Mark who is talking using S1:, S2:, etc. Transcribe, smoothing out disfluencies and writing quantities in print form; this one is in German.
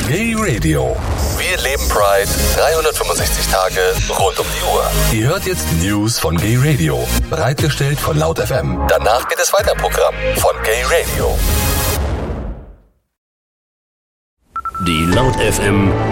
S1: Gay Radio. Wir leben Pride 365 Tage rund um die Uhr. Ihr hört jetzt die News von Gay Radio. Bereitgestellt von Laut FM. Danach geht es weiter im Programm von Gay Radio.
S2: Die Laut FM